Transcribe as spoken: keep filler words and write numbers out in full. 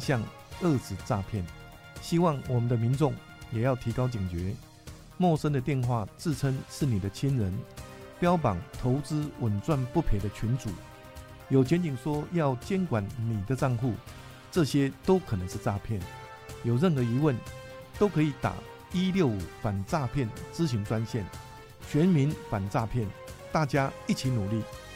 向遏制诈骗。希望我们的民众也要提高警觉，陌生的电话自称是你的亲人，标榜投资稳赚不赔的群组，有检警说要监管你的账户，这些都可能是诈骗。有任何疑问都可以打一六五反诈骗咨询专线，全民反诈骗，大家一起努力。